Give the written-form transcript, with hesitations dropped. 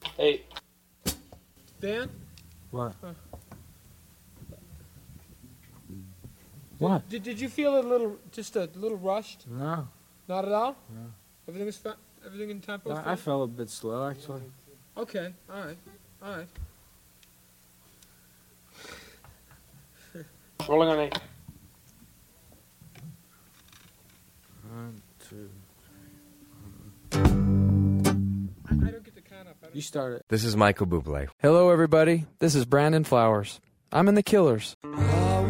Hey. Dan? What? What? Did you feel a little rushed? No. Not at all? No. Everything in tempo? I felt a bit slow, actually. Okay, all right. Rolling on 8. 1, 2. I don't get the count up. You start it. This is Michael Bublé. Hello, everybody. This is Brandon Flowers. I'm in The Killers.